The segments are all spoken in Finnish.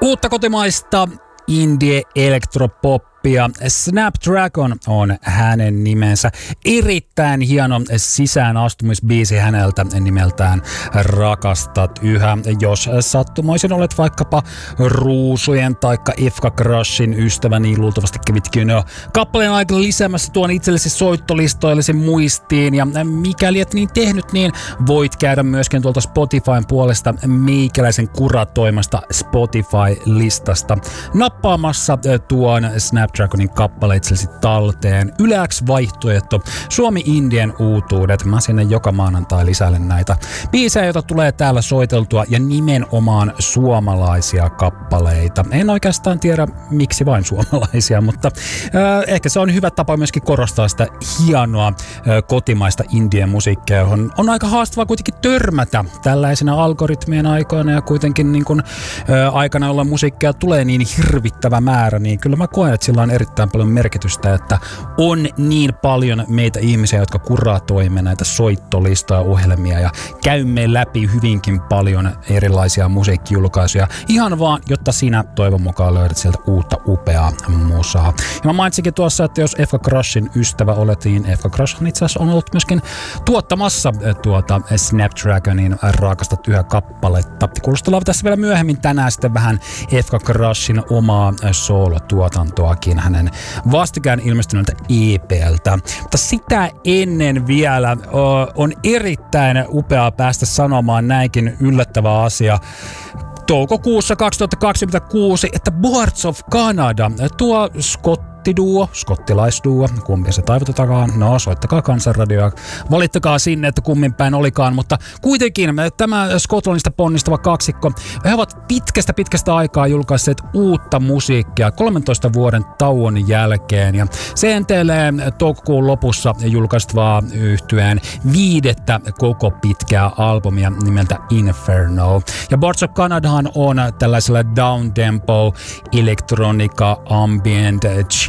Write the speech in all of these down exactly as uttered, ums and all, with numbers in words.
Uutta kotimaista indie elektropoppia. Snapdragon on hänen nimensä. Erittäin hieno sisäänastumisbiisi häneltä nimeltään Rakastat yhä. Jos sattumoisin olet vaikkapa Ruusujen taikka Efka Crushin ystävä, niin luultavasti kävitkin jo kappaleen aikana lisäämässä tuon itsellesi soittolistoillesi muistiin. Ja mikäli et niin tehnyt, niin voit käydä myöskin tuolta Spotifyn puolesta meikäläisen kuratoimasta Spotify-listasta nappaamassa tuon Snapdragonin kappale itsellesi talteen. Yläks vaihtoehto Suomi Indien uutuudet. Mä sinne joka maanantai lisäilen näitä biisejä, joita tulee täällä soiteltua, ja nimenomaan suomalaisia kappaleita. En oikeastaan tiedä miksi vain suomalaisia, mutta äh, ehkä se on hyvä tapa myöskin korostaa sitä hienoa äh, kotimaista indien musiikkia, johon on aika haastavaa kuitenkin törmätä tällaisena algoritmien aikoina ja kuitenkin niin kun, äh, aikana, jolloin musiikkia tulee niin hirvittävä määrä, niin kyllä mä koen, että sillä on erittäin paljon merkitystä, että on niin paljon meitä ihmisiä, jotka kuratoimme näitä soittolistoja, ohjelmia ja käymme läpi hyvinkin paljon erilaisia musiikkijulkaisuja, ihan vaan, jotta sinä toivon mukaan löydät sieltä uutta upeaa musaa. Ja mä mainitsinkin tuossa, että jos Efka Crushin ystävä olet, niin Efka Crush itse asiassa on ollut myöskin tuottamassa tuota Snapdragonin Rakastat yhä kappaletta. Kuulostellaan tässä vielä myöhemmin tänään sitten vähän Efka Crushin omaa soolotuotantoakin hänen vastikään ilmestyneeltä E P:ltä. Mutta sitä ennen vielä on erittäin upeaa päästä sanomaan näinkin yllättävä asia toukokuussa kaksituhattakaksikymmentäkuusi, että Boards of Canada, tuo Scott Duo, skottilaisduo, kumpi se taivutetakaan, no soittakaa Kansanradioa, valittakaa sinne, että kummin päin olikaan, mutta kuitenkin tämä Skotlannista ponnistava kaksikko, he ovat pitkästä pitkästä aikaa julkaisseet uutta musiikkia kolmentoista vuoden tauon jälkeen, ja se entelee toukokuun lopussa julkaistvaa yhtyeen viidettä koko pitkää albumia nimeltä Inferno. Ja Boards of Canadahan on tällaisella downtempo, elektronika, ambient,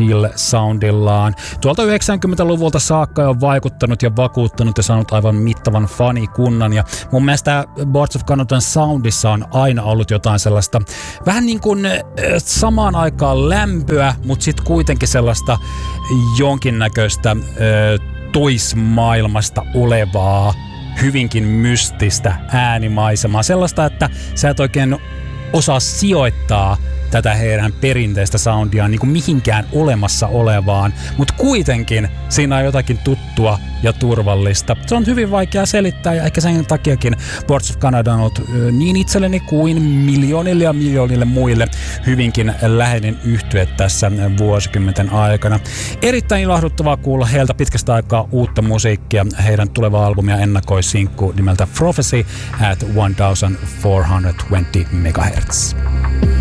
soundillaan. Tuolta yhdeksänkymmentäluvulta saakka on vaikuttanut ja vakuuttanut ja saanut aivan mittavan fanikunnan. Ja mun mielestä Boards of Canadan soundissa on aina ollut jotain sellaista vähän niin kuin samaan aikaan lämpöä, mutta sitten kuitenkin sellaista jonkinnäköistä äh, toismaailmasta olevaa, hyvinkin mystistä äänimaisemaa. Sellaista, että sä et oikein osaa sijoittaa tätä heidän perinteistä soundiaan niin kuin mihinkään olemassa olevaan, mutta kuitenkin siinä on jotakin tuttua ja turvallista. Se on hyvin vaikea selittää, ja ehkä sen takiakin Boards of Canada on ollut niin itselleni kuin miljoonille ja miljoonille muille hyvinkin läheinen yhtye tässä vuosikymmenten aikana. Erittäin ilahduttavaa kuulla heiltä pitkästä aikaa uutta musiikkia. Heidän tuleva albumia ennakoi sinkku nimeltä Prophecy at fourteen twenty megahertz.